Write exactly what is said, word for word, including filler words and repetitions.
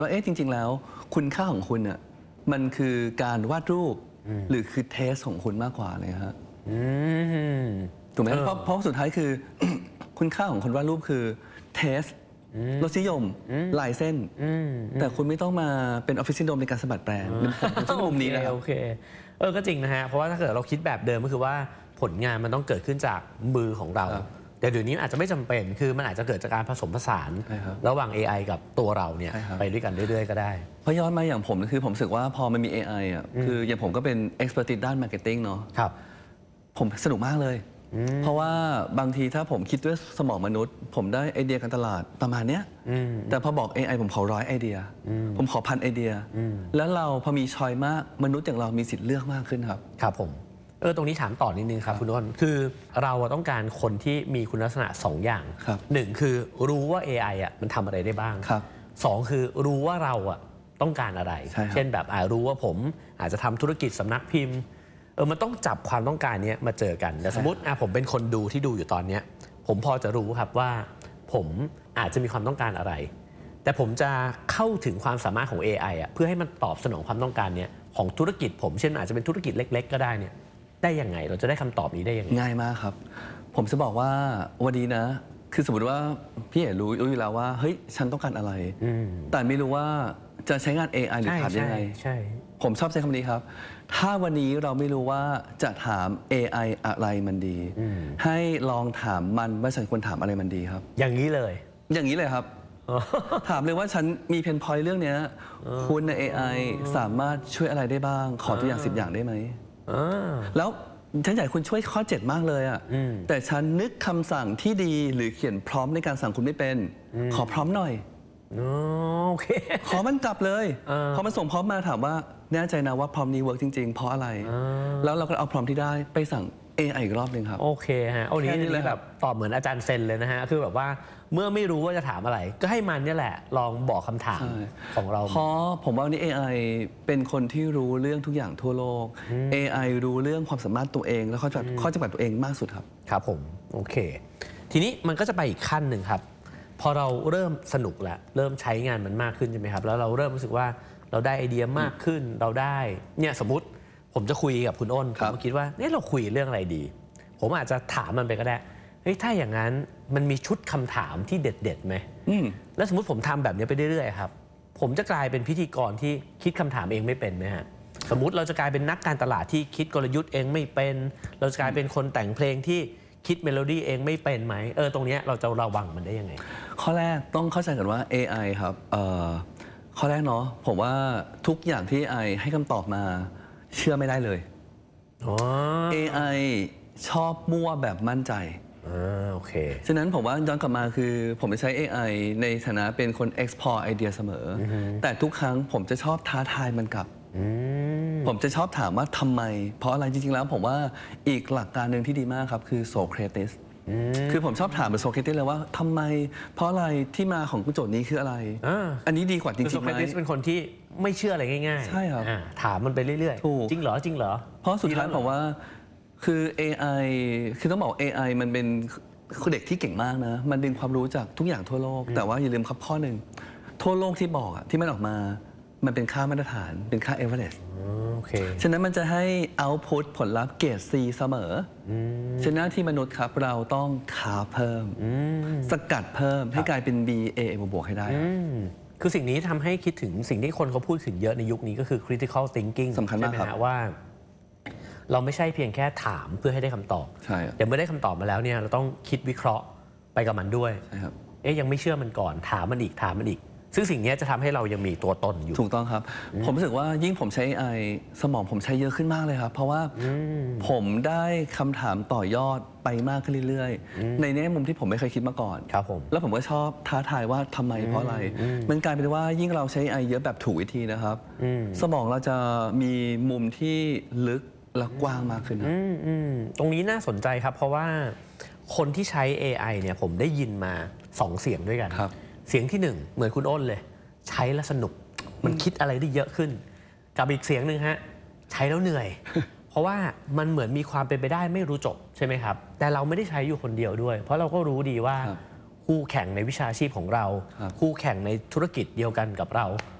ว่าเอ๊ะจริงๆแล้วคุณค่าของคุณเนี่ยมันคือการวาดรูปหรือคือเทสของคุณมากกว่าเลยฮะถูกไหมเพราะเพราะสุดท้ายคือ คุณค่าของคนวาดรูปคือเทสรสนิยมลายเส้นแต่คุณไม่ต้องมาเป็นออฟฟิศซินโดรมในการสะบัดแปลงเป็นผมมุมนี้นะครับโอเคเออก็จริงนะฮะเพราะว่าถ้าเกิดเราคิดแบบเดิมก็คือว่าผลงานมันต้องเกิดขึ้นจากมือของเราแต่เดี๋ยวนี้อาจจะไม่จำเป็นคือมันอาจจะเกิดจากการผสมผสานระหว่าง เอ ไอ กับตัวเราเนี่ยไปด้วยกันเรื่อยๆก็ได้เพราะย้อนมาอย่างผมคือผมรู้สึกว่าพอมันมี เอ ไอ อ่ะคืออย่างผมก็เป็น expertise ด้าน marketing เนาะครับผมสนุกมากเลยเพราะว่าบางทีถ้าผมคิดด้วยสมองมนุษย์ ผมได้ไอเดียการตลาดประมาณเนี้ยแต่พอบอก เอ ไอ ผมขอร้อยไอเดียผมขอพันไอเดียแล้วเราพอมีชอยมากมนุษย์อย่างเรามีสิทธิ์เลือกมากขึ้นครับครับผมเออตรงนี้ถามต่อนิดนึงครับคุณอ้นคือเราต้องการคนที่มีคุณลักษณะสองอย่างหนึ่งคือรู้ว่า เอ ไอ อ่ะมันทำอะไรได้บ้างสองคือรู้ว่าเราอ่ะต้องการอะไรเช่นแบบรู้ว่าผมอาจจะทำธุรกิจสำนักพิมพ์เออมันต้องจับความต้องการนี้มาเจอกันแต่สมมติอ่ะผมเป็นคนดูที่ดูอยู่ตอนนี้ผมพอจะรู้ครับว่าผมอาจจะมีความต้องการอะไรแต่ผมจะเข้าถึงความสามารถของ เอ ไอ อ่ะเพื่อให้มันตอบสนองความต้องการเนี้ยของธุรกิจผมเช่นอาจจะเป็นธุรกิจเล็กๆก็ได้เนี่ยได้ยังไงเราจะได้คำตอบนี้ได้ยังไงง่ายมากครับผมจะบอกว่าวันนี้นะคือสมมติว่าพี่เอ๋รู้รู้อยู่แล้วว่าเฮ้ยฉันต้องการอะไรแต่ไม่รู้ว่าจะใช้งาน เอ ไอ หรือถามยังไงใช่ผมชอบใช้คำนี้ครับถ้าวันนี้เราไม่รู้ว่าจะถาม เอ ไอ อะไรมันดีให้ลองถามมันว่าฉันควรถามอะไรมันดีครับอย่างนี้เลยอย่างนี้เลยครับถามเลยว่าฉันมีเพนพอยต์เรื่องนี้คุณใน เอ ไอ สามารถช่วยอะไรได้บ้างขอตัวอย่างสิบอย่างได้ไหมแล้วฉันอยากคุณช่วยข้อเจ็ดมากเลยอ่ะแต่ฉันนึกคำสั่งที่ดีหรือเขียนพร้อมในการสั่งคุณไม่เป็นขอพร้อมหน่อยโอเคขอมันกลับเลยพอมันส่งพร้อมมาถามว่าแน่ใจนะว่าพร้อมนี้เวิร์กจริงๆเพราะอะไรแล้วเราก็เอาพร้อมที่ได้ไปสั่ง เอ ไอ อีกรอบหนึ่งครับโอเคฮะอันนี้นี่แบบตอบเหมือนอาจารย์เซนเลยนะฮะคือแบบว่าเมื่อไม่รู้ว่าจะถามอะไรก็ให้มันนี่แหละลองบอกคำถามของเราเพราะผมว่าวันนี้ เอ ไอ เป็นคนที่รู้เรื่องทุกอย่างทั่วโลก เอ ไอ รู้เรื่องความสามารถตัวเองและข้อข้อจำกัดตัวเองมากสุดครับครับผมโอเคทีนี้มันก็จะไปอีกขั้นหนึ่งครับพอเราเริ่มสนุกแล้วเริ่มใช้งานมันมากขึ้นใช่ไหมครับแล้วเราเริ่มรู้สึกว่าเราได้ไอเดียมากขึ้นเราได้เนี่ยสมมติผมจะคุยกับคุณอ้นผมก็คิดว่าเนี่ยเราคุยเรื่องอะไรดีผมอาจจะถามมันไปก็ได้เฮ้ยถ้าอย่างนั้นมันมีชุดคำถามที่เด็ดๆไหมแล้วสมมติผมทำแบบนี้ไปเรื่อยๆครับผมจะกลายเป็นพิธีกรที่คิดคำถามเองไม่เป็นไหมฮะสมมุติเราจะกลายเป็นนักการตลาดที่คิดกลยุทธ์เองไม่เป็นเราจะกลายเป็นคนแต่งเพลงที่คิดเมโลดี้เองไม่เป็นไหมเออตรงนี้เราจะระวังมันได้ยังไงข้อแรกต้องเข้าใจกันว่า เอ ไอ ครับเอ่อข้อแรกเนาะผมว่าทุกอย่างที่ เอ ไอ ให้คำตอบมาเชื่อไม่ได้เลย เอ ไอ ชอบมั่วแบบมั่นใจโอเคฉะนั้นผมว่าย้อนกลับมาคือผมจะใช้ เอ ไอ ในฐานะเป็นคน explore ไอเดียเสมอแต่ทุกครั้งผมจะชอบท้าทายมันกลับผมจะชอบถามว่าทำไมเพราะอะไรจริงๆแล้วผมว่าอีกหลักการหนึ่งที่ดีมากครับคือโซเครติสคือผมชอบถามโซเครติสเลยว่าทำไมเพราะอะไรที่มาของโจทย์นี้คืออะไรอันนี้ดีกว่าจริงๆไหมโซเครติสเป็นคนที่ไม่เชื่ออะไรง่ายๆใช่ครับถามมันไปเรื่อยๆจริงเหรอจริงเหรอเพราะสุดท้ายผมว่าคือ เอ ไอ คือต้องบอก เอ ไอ มันเป็นเด็กที่เก่งมากนะมันดึงความรู้จากทุกอย่างทั่วโลกแต่ว่าอย่าลืมครับข้อหนึ่งทั่วโลกที่บอกที่มันออกมามันเป็นค่ามาตรฐานเป็นค่าเอเวอเรสต์ฉะนั้นมันจะให้ output ผลลัพธ์เกรด C เสมอฉะนั้นที่มนุษย์ครับเราต้องคาเพิ่มสกัดเพิ่มให้กลายเป็น B A บวกให้ได้คือสิ่งนี้ทำให้คิดถึงสิ่งที่คนเขาพูดถึงเยอะในยุคนี้ก็คือ critical thinking สำคัญมากครับว่าเราไม่ใช่เพียงแค่ถามเพื่อให้ได้คำตอบใช่แต่เมื่อได้คำตอบมาแล้วเนี่ยเราต้องคิดวิเคราะห์ไปกับมันด้วยใช่ครับเอ๊ยยังไม่เชื่อมันก่อนถามมันอีกถามมันอีกซึ่งสิ่งนี้จะทำให้เรายังมีตัวตนอยู่ถูกต้องครับผมรู้สึกว่ายิ่งผมใช้ เอ ไอ สมองผมใช้เยอะขึ้นมากเลยครับเพราะว่าผมได้คำถามต่อยอดไปมากขึ้นเรื่อยๆในแง่มุมที่ผมไม่เคยคิดมาก่อนครับผมแล้วผมก็ชอบท้าทายว่าทำไมเพราะอะไรมันกลายเป็นว่ายิ่งเราใช้ เอ ไอ เยอะแบบถูกวิธีนะครับสมองเราจะมีมุมที่ลึกและกว้างมากขึ้นตรงนี้น่าสนใจครับเพราะว่าคนที่ใช้ เอ ไอ เนี่ยผมได้ยินมาสองเสียงด้วยกันเสียงที่หนึ่งเหมือนคุณอ้นเลยใช้แล้วสนุกมันคิดอะไรได้เยอะขึ้นกับอีกเสียงหนึ่งฮะใช้แล้วเหนื่อย เพราะว่ามันเหมือนมีความเป็นไปได้ไม่รู้จบใช่ไหมครับแต่เราไม่ได้ใช้อยู่คนเดียวด้วยเพราะเราก็รู้ดีว่าคู่แข่งในวิชาชีพของเราครับคู่แข่งในธุรกิจเดียวกันกับเรา